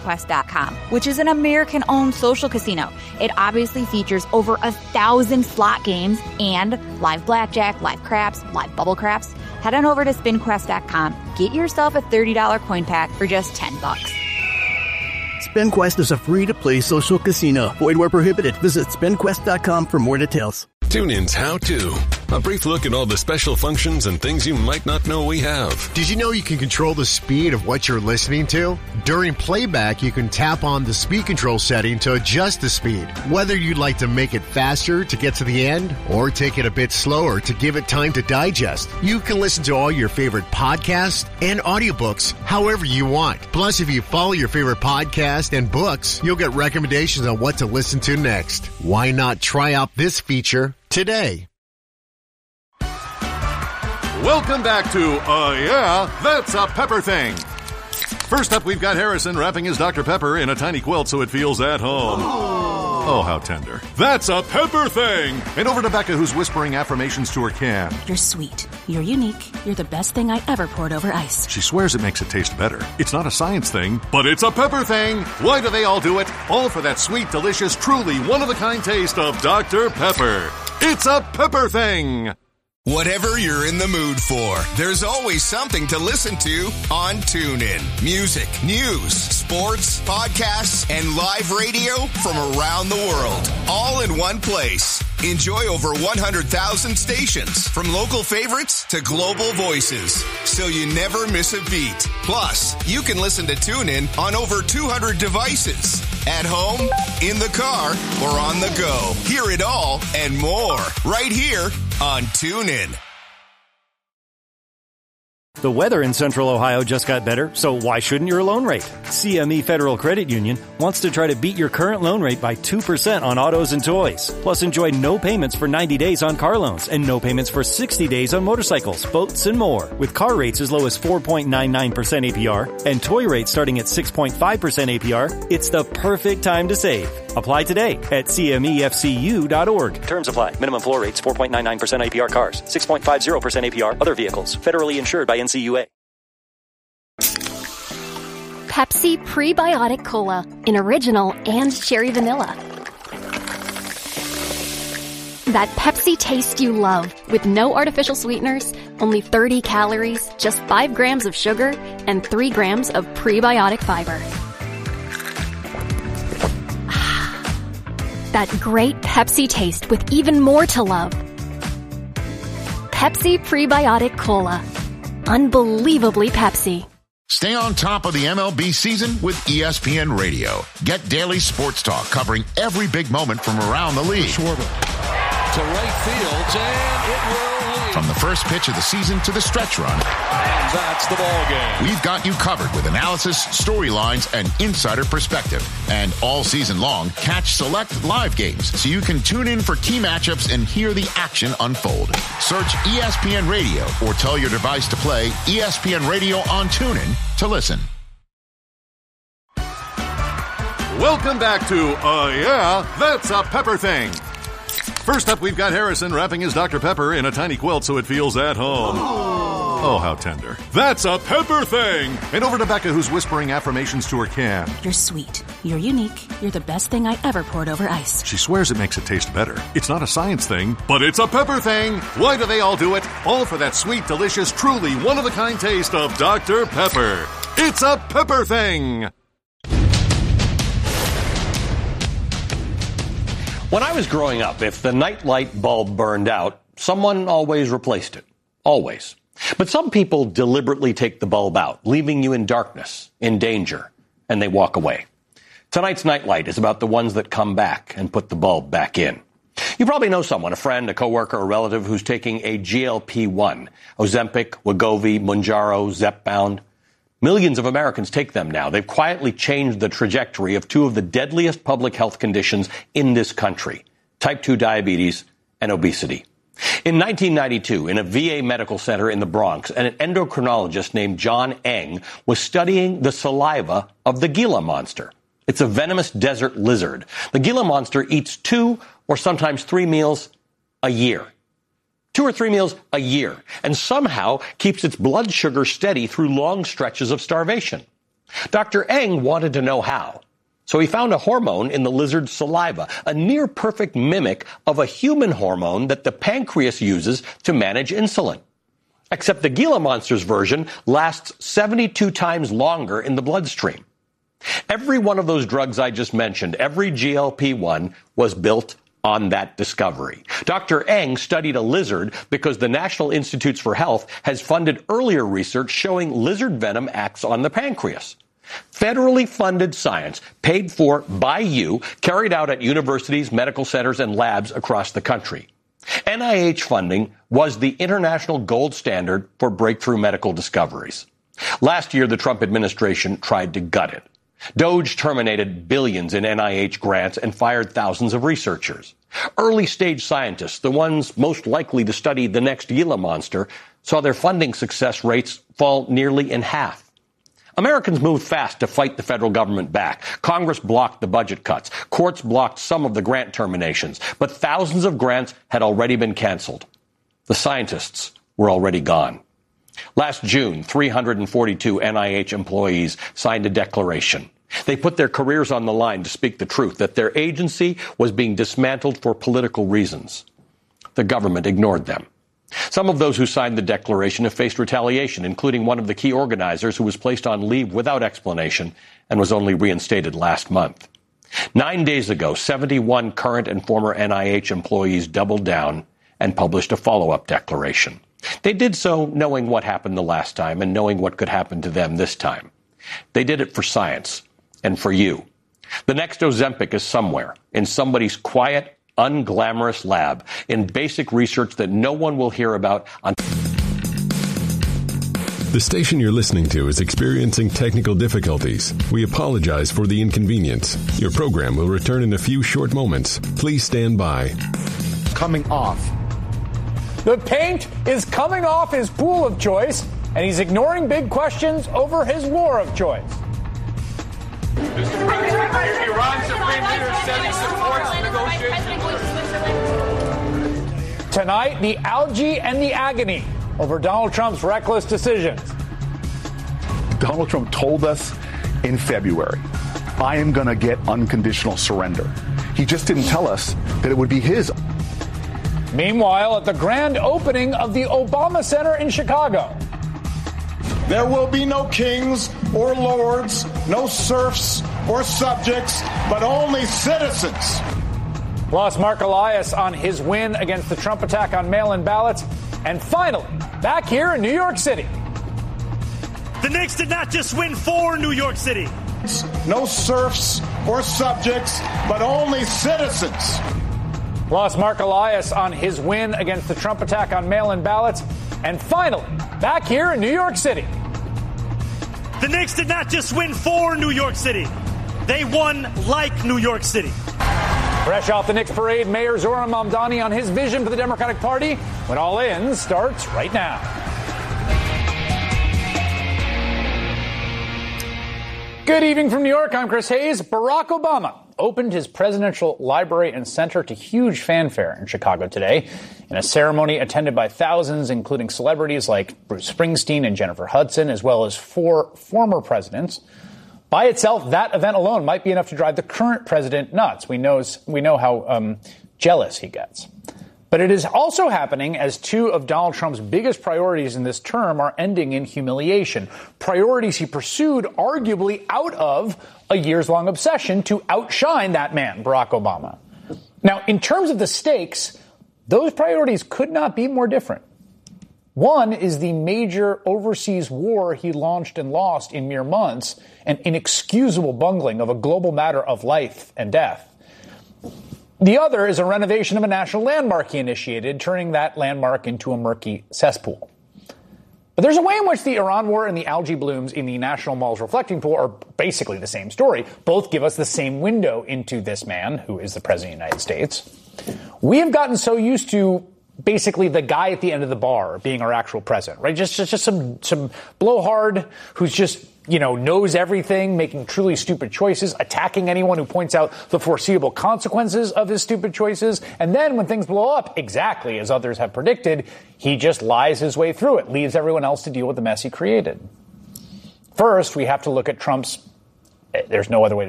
SpinQuest.com, which is an American-owned social casino. It obviously features over 1,000 slot games and live blackjack, live craps, live bubble craps. Head on over to SpinQuest.com. Get yourself a $30 coin pack for just $10. SpinQuest is a free-to-play social casino. Void where prohibited. Visit SpinQuest.com for more details. TuneIn's How To. A brief look at all the special functions and things you might not know we have. Did you know you can control the speed of what you're listening to? During playback, you can tap on the speed control setting to adjust the speed. Whether you'd like to make it faster to get to the end or take it a bit slower to give it time to digest, you can listen to all your favorite podcasts and audiobooks however you want. Plus, if you follow your favorite podcast and books, you'll get recommendations on what to listen to next. Why not try out this feature today? Welcome back to Yeah, That's a Pepper Thing. First up, we've got Harrison wrapping his Dr. Pepper in a tiny quilt so it feels at home. Oh, how tender. That's a Pepper Thing! And over to Becca, who's whispering affirmations to her can. You're sweet. You're unique. You're the best thing I ever poured over ice. She swears it makes it taste better. It's not a science thing, but it's a pepper thing. Why do they all do it? All for that sweet, delicious, truly one-of-a-kind taste of Dr. Pepper. It's a Pepper Thing! Whatever you're in the mood for, there's always something to listen to on TuneIn. Music, news, sports, podcasts, and live radio from around the world. All in one place. Enjoy over 100,000 stations, from local favorites to global voices, so you never miss a beat. Plus, you can listen to TuneIn on over 200 devices. At home, in the car, or on the go. Hear it all and more right here on TuneIn. The weather in Central Ohio just got better, so why shouldn't your loan rate? CME Federal Credit Union wants to try to beat your current loan rate by 2% on autos and toys. Plus, enjoy no payments for 90 days on car loans and no payments for 60 days on motorcycles, boats, and more. With car rates as low as 4.99% APR and toy rates starting at 6.5% APR, it's the perfect time to save. Apply today at CMEFCU.org. Terms apply. Minimum floor rates 4.99% APR cars, 6.50% APR other vehicles. Federally insured by NCUA. Pepsi Prebiotic Cola in original and cherry vanilla. That Pepsi taste you love with no artificial sweeteners, only 30 calories, just 5 grams of sugar, and 3 grams of prebiotic fiber. That great Pepsi taste with even more to love. Pepsi Prebiotic Cola. Unbelievably Pepsi. Stay on top of the MLB season with ESPN Radio. Get daily sports talk covering every big moment from around the league. To right field, and it will leave. From the first pitch of the season to the stretch run. And that's the ball game. We've got you covered with analysis, storylines, and insider perspective. And all season long, catch select live games so you can tune in for key matchups and hear the action unfold. Search ESPN Radio or tell your device to play ESPN Radio on TuneIn to listen. Welcome back to Yeah, That's a Pepper Thing. First up, we've got Harrison wrapping his Dr. Pepper in a tiny quilt so it feels at home. Oh, how tender. That's a Pepper Thing! And over to Becca, who's whispering affirmations to her can. You're sweet. You're unique. You're the best thing I ever poured over ice. She swears it makes it taste better. It's not a science thing, but it's a pepper thing. Why do they all do it? All for that sweet, delicious, truly one-of-a-kind taste of Dr. Pepper. It's a Pepper Thing! When I was growing up, if the nightlight bulb burned out, someone always replaced it. Always. But some people deliberately take the bulb out, leaving you in darkness, in danger, and they walk away. Tonight's Nightlight is about the ones that come back and put the bulb back in. You probably know someone, a friend, a coworker, a relative who's taking a GLP-1, Ozempic, Wegovy, Mounjaro, Zepbound. Millions of Americans take them now. They've quietly changed the trajectory of two of the deadliest public health conditions in this country, type 2 diabetes and obesity. In 1992, in a VA medical center in the Bronx, an endocrinologist named John Eng was studying the saliva of the Gila monster. It's a venomous desert lizard. The Gila monster eats 2 or sometimes 3 meals a year. 2 or 3 meals a year, and somehow keeps its blood sugar steady through long stretches of starvation. Dr. Eng wanted to know how. So he found a hormone in the lizard's saliva, a near-perfect mimic of a human hormone that the pancreas uses to manage insulin. Except the Gila Monster's version lasts 72 times longer in the bloodstream. Every one of those drugs I just mentioned, every GLP-1, was built on that discovery. Dr. Eng studied a lizard because the National Institutes for Health has funded earlier research showing lizard venom acts on the pancreas. Federally funded science, paid for by you, carried out at universities, medical centers, and labs across the country. NIH funding was the international gold standard for breakthrough medical discoveries. Last year, the Trump administration tried to gut it. DOGE terminated billions in NIH grants and fired thousands of researchers. Early-stage scientists, the ones most likely to study the next Gila monster, saw their funding success rates fall nearly in half. Americans moved fast to fight the federal government back. Congress blocked the budget cuts. Courts blocked some of the grant terminations. But thousands of grants had already been canceled. The scientists were already gone. Last June, 342 NIH employees signed a declaration. They put their careers on the line to speak the truth, that their agency was being dismantled for political reasons. The government ignored them. Some of those who signed the declaration have faced retaliation, including one of the key organizers who was placed on leave without explanation and was only reinstated last month. 9 days ago, 71 current and former NIH employees doubled down and published a follow-up declaration. They did so knowing what happened the last time and knowing what could happen to them this time. They did it for science and for you. The next Ozempic is somewhere, in somebody's quiet, unglamorous lab, in basic research that no one will hear about until... The station you're listening to is experiencing technical difficulties. We apologize for the inconvenience. Your program will return in a few short moments. Please stand by. Coming off. The paint is coming off his pool of choice, and he's ignoring big questions over his war of choice. Mr. President, Iran Supreme Leader said he supports negotiations. Tonight, the algae and the agony over Donald Trump's reckless decisions. Donald Trump told us in February, I am going to get unconditional surrender. He just didn't tell us that it would be his. Meanwhile, at the grand opening of the Obama Center in Chicago, there will be no kings or lords, no serfs or subjects, but only citizens. Plus, Mark Elias on his win against the Trump attack on mail-in ballots. And finally, back here in New York City. The Knicks did not just win for New York City. No serfs or subjects, but only citizens. Plus, Mark Elias on his win against the Trump attack on mail-in ballots. And finally, back here in New York City. The Knicks did not just win for New York City. They won like New York City. Fresh off the Knicks parade, Mayor Zohran Mamdani on his vision for the Democratic Party when All In starts right now. Good evening from New York. I'm Chris Hayes. Barack Obama opened his presidential library and center to huge fanfare in Chicago today in a ceremony attended by thousands, including celebrities like Bruce Springsteen and Jennifer Hudson, as well as 4 former presidents. By itself, that event alone might be enough to drive the current president nuts. We know how jealous he gets. But it is also happening as 2 of Donald Trump's biggest priorities in this term are ending in humiliation. Priorities he pursued arguably out of a years-long obsession to outshine that man, Barack Obama. Now, in terms of the stakes, those priorities could not be more different. One is the major overseas war he launched and lost in mere months, an inexcusable bungling of a global matter of life and death. The other is a renovation of a national landmark he initiated, turning that landmark into a murky cesspool. But there's a way in which the Iran war and the algae blooms in the National Mall's reflecting pool are basically the same story. Both give us the same window into this man, who is the President of the United States. We have gotten so used to basically the guy at the end of the bar being our actual president, right? Just some blowhard who's just, knows everything, making truly stupid choices, attacking anyone who points out the foreseeable consequences of his stupid choices. And then when things blow up, exactly as others have predicted, he just lies his way through it, leaves everyone else to deal with the mess he created. First, we have to look at Trump's, there's no other way to